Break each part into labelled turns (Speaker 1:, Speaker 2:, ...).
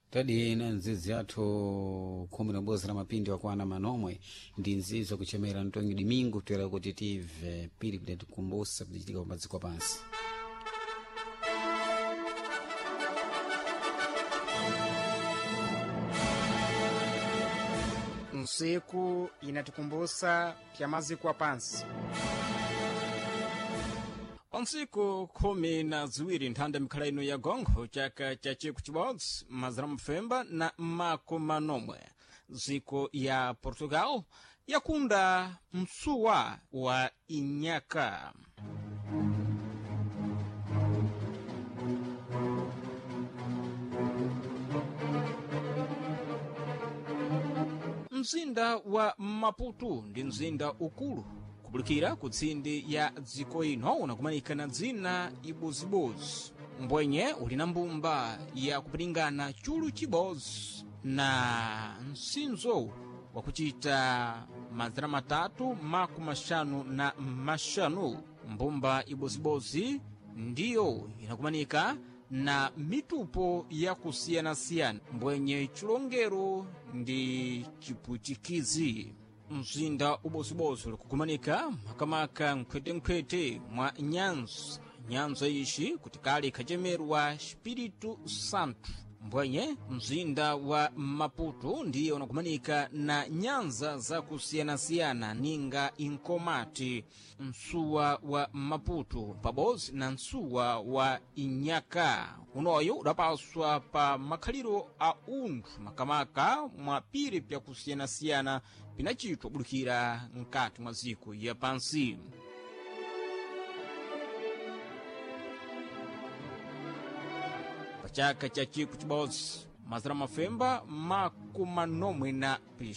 Speaker 1: tadi na nzizi yathu khumi na bozi la mapindi wakwana manomwe ndi nzizi kuchemera mtongi dimingu tuyera kuti tive pili kudatikumbusa kudichitika pamadziko pansi.
Speaker 2: Nsiku inatikumbusa pya maziko pansi.
Speaker 3: Onsiku khumi na ziwiri nthanda mikhala ino ya gonkho chaka cha chiku chibodzi mazira mfemba na mako manomwe ziko ya Portugal yakunda msuwa wa inyaka. Mzinda wa Maputo ndi mzinda ukulu kubulikira kutsindi ya dziko ino unakumanika na dzina ibozibozi mbwenye uli na mbumba ya kupilingana chulu chibozi na msinzo wakuchita mazira matatu maku mashanu na mashanu. Mbumba ibozibozi ndiyo inakumanika na mitupo ya kusiyana-siyana mbwenye chilongero ndi chipuchikizi. Mzinda ubozibozi ulikukumanika makamaka nkhwete mwa nyanza ishi kutikali kachemerwa Espiritu Santo mbwenye mzinda wa Maputo ndiye unakumanika na nyanza za kusiyana-siyana ninga inkomati msuwa wa Maputo pabozi na msuwa wa inyaka. Unoyo udapaswa pa makhaliro a unthu makamaka mwa piri pya kusiyana-siyana pinachitwa bulikira nkati mwa ziko ya pansi. Chaka cha chiku chibodzi mazira mafemba maku manomwe na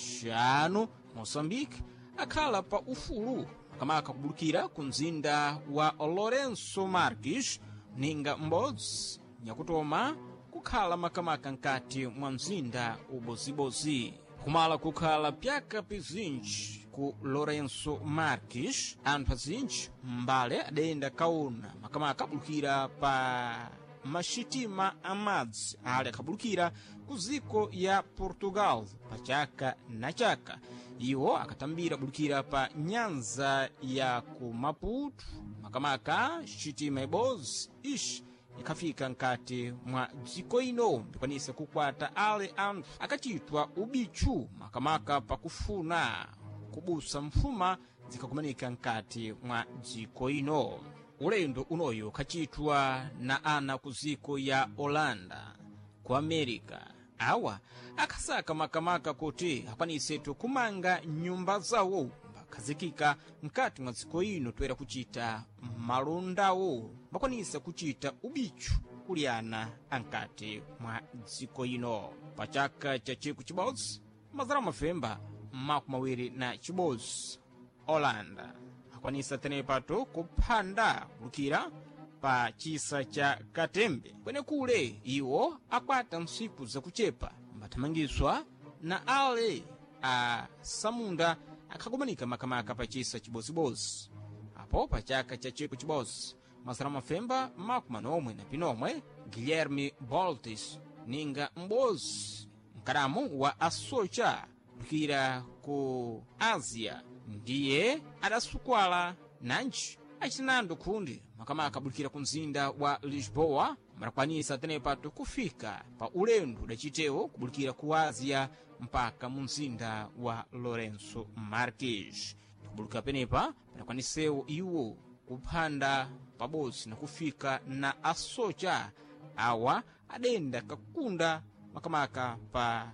Speaker 3: pixanu Moçambique akhala pa ufulu makamaka kubulikira ku mzinda wa Lourenço Marques ninga m'bodzi nyakutoma kukhala makamaka nkati mwa mzinda ubozibozi. Kumala kukhala pyaka pizinji ku Lourenço Marques anthu azinji mbale adayenda kauna makamaka abulukira pa mashitima amadzi ali akabulukira ku ziko ya Portugal pa chaka na chaka. Iwo akatambira bulukira pa nyanza ya ku Maputo makamaka shitima ibozi ishi ikafika nkati mwa dziko ino mbikwanisa kukwata ale anthu akachitwa ubichu makamaka pakufuna kubusa mfuma zikakumanika nkati mwa dziko ino. Ulendo unoyo kachitwa na ana ku ziko ya Holanda ku America awa akasaka makamaka kuti akwanisetu kumanga nyumba zawo mbakazikika nkati mwa dziko ino toera kuchita malondawo bakwanisa kuchita ubichu kuliana ankati mwa dziko ino. Pa chaka cha chiku chibodzi mazira mafemba maku mawiri na chibodzi Holanda akwanisa tenepato kuphanda bulukira pa chisa cha Katembe kwene kule iwo akwata nsiku zakuchepa mbathamangiswa na ale a Samunda akhakumanika makamaka pa chisa chibozibozi. Apo pa chaka cha chiku chibozi mazira mafemba maku manomwe na pinomwe Guilherme Boltes ninga m'bozi mkaramu wa asocha bulukira ku Asia ndiye adasukwala nanji achinando khundi makamaka abulukira ku mzinda wa Lisboa marakwanisa tenepato kufika pa ulendo udachitewo kubulukira ku Asia mpaka mu mzinda wa Lourenço Marques. Kubulukira penepa panakwanisewo iwo kuphanda pabozi na kufika na asocha awa adenda kakunda makamaka pa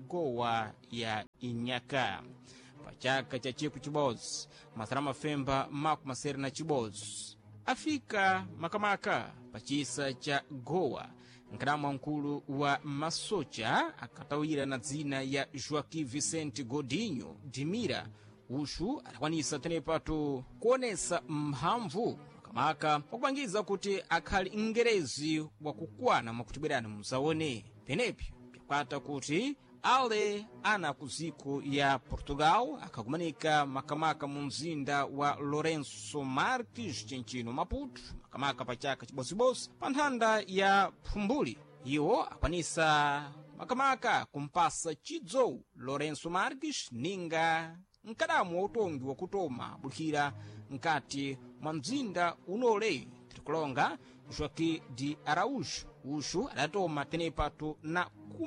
Speaker 3: gowa ya inyaka. Pa chaka cha chiku chibodzi mazira mafemba maku masere na chibodzi afika makamaka pa chisa cha Goa nkadamu mkulu wa masocha akatawira na dzina ya Joaquim Vicente Godinho Dimira ushu atakwanisa tenepato kuonesa mphamvu makamaka wakupangiza kuti akhali mngerezi wakukwana mwakutibwerana muzaone. Penepi pyakwata kuti ale ana ku ziko ya Portugal akakumanika makamaka mu mzinda wa Lourenço Marques chinchino Maputo makamaka pa chaka chibozibozi pa nthanda ya Phumbuli iwo akwanisa makamaka kumpasa chidzo Lourenço Marques ninga mkadamu wa utongi wa kutoma bulikira nkati mwa mzinda unole tirikulonga Joaquim de Araújo uxu adatoma tenepatu na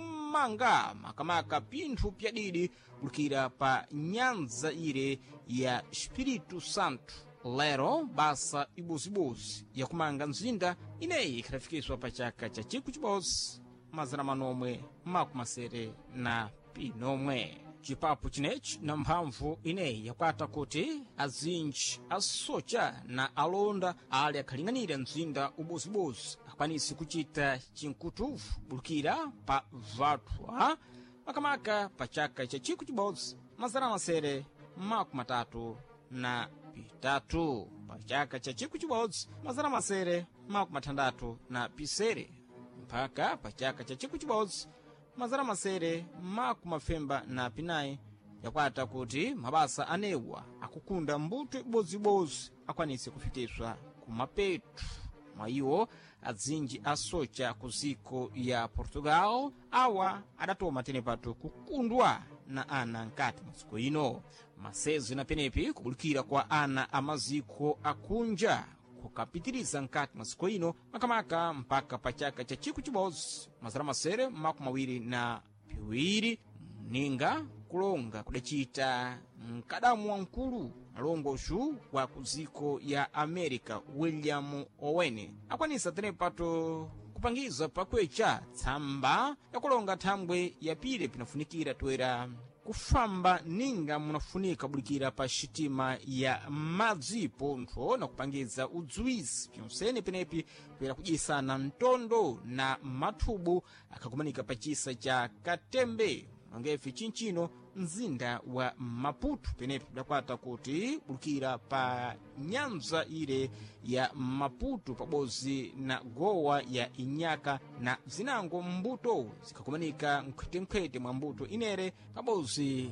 Speaker 3: kumanga makamaka pinthu pyadidi bulikira pa nyanza ire ya Espírito Santo. Lero basa ibuzibuzi ya kumanga mzinda ineyi ikhadafikiswa pa chaka cha chiku chibozi mazana manomwe makumasere na pinomwe. Chipapo chinechi na mphamvu ineyi yakwata kuti azinji asocha na alonda ali akhaling'anira mzinda ubuzibuzi akwanisi kuchita chinkutuvu bulikira pa vatwa makamaka pa chaka cha chiku chibozi mazana masere makumatatu na pitatu pa chaka cha chiku chibozi mazana masere makumatandatu na pisere mpaka pa chaka cha chiku chibozi mazana masere makumafemba na pinayi yakwata kuti mabasa anewa akukunda mbuto ibozibozi akwanise kufikiswa kumapetu mwa iwo azinji asocha ku ziko ya Portugal awa adatoma tenepatu kukundwa na ana nkati maziko ino masezi na penepi kubulikira kwa ana amaziko akunja kukapitiriza nkati maziko ino makamaka mpaka pa chaka cha chiku chibozi mazana masere makumawiri na piwiri ninga kulonga kudachita mkadamu wankulu alongoshu wa kuziko ya America William Owen akwanisa tenepatu kupangiza pakwecha tsamba yakulonga thambwe yapire pinafunikira toera kufamba ninga munafunika bulikira pa xitima ya madzi pontho na kupangiza udziwisi pyonsene penepi toera kujisana mtondo na mathubu akakumanika pa chisa cha Katembe mangefi chinchino mzinda wa Maputo penepi dakwata kuti bulikira pa nyanza ire ya Maputo pabozi na gowa ya Inyaka na zinango mbuto zikakumanika mkhwetemkhwete mwa mbuto inere pabozi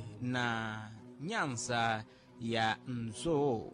Speaker 3: na nyanza ya Mzo.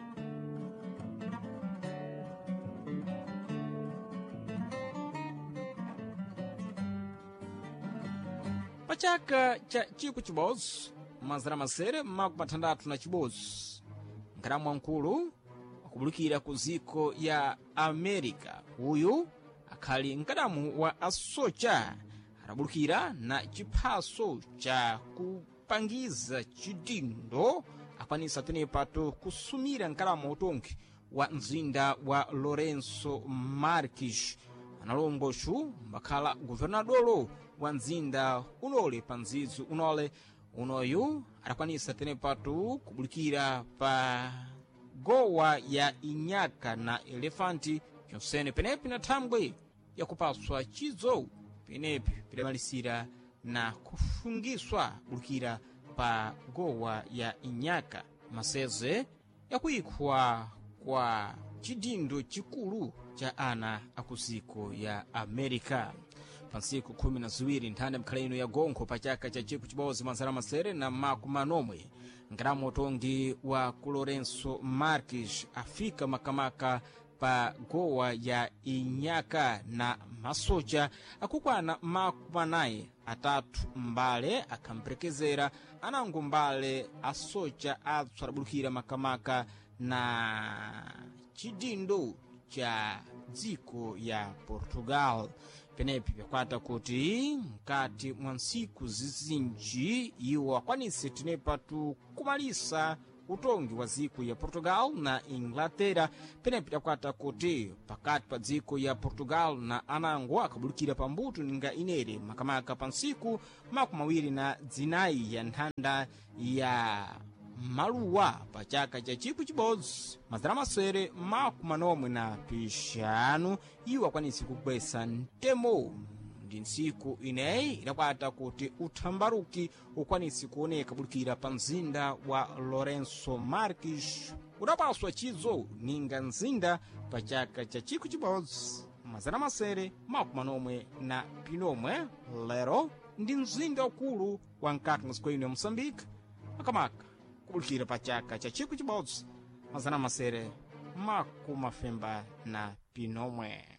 Speaker 3: Pachaka cha chiku chibozi mazana masere makumatandatu na chibozi nkadamu wankulu wakubulikira ku ziko ya America uyu akhali nkadamu wa asocha adabulikira na chiphaso cha kupangiza chidindo akwanisa tenepatu kusumira nkadamu utongi wa mzinda wa Lourenço Marques analongoshu makhala governadolo wa mzinda unole pa nzizu unole unoyu adakwanisa tenepatu kubulikira pa gowa ya Inyaka na Elefanti pyonsene penepi na thambwe yakupaswa chizo penepi pidamalisira na kufungiswa bulikira pa gowa ya Inyaka maseze yakuikhwa kwa chidindo chikulu cha ana akuziko ya America pansiku 12 nthanda mkhaleno ya gonkho pa chaka cha chiku chibozi mazana masere na makumanomwe nkadamu utongi wa ku Lourenço Marques afika makamaka pa gowa ya Inyaka na masocha akukwana makumanayi atatu mbale akamperekezera anango mbale asocha atsu adabulikira makamaka na chidindo cha dziko ya Portugal penepi pyakwata kuti mkati mwa nsiku zizinji iwo akwanise tenepatu kumalisa utongi wa dziko ya Portugal na Inglaterra penepi pyakwata kuti pakati pa dziko ya Portugal na anango akabulikira pambuto ninga inere makamaka pa nsiku makumawiri na dzinayi ya nthanda ya maluwa pa chaka cha chiku chibozi mazana masere makumanomwe na pixanu iwo akwanisi kugwesa ntemo ndi nsiku ineyi idakwata kuti uthambaruki ukwanisi kuoneka bulikira pa mzinda wa Lourenço Marques udapaswa chizo ninga mzinda pa chaka cha chiku chibozi mazana masere makumanomwe na pinomwe lero ndi mzinda ukulu wa nkati mwa dziko ino ya Moçambique makamaka kubulikira pa chaka cha chiku chibozi mazana masere makumafemba na pinomwe.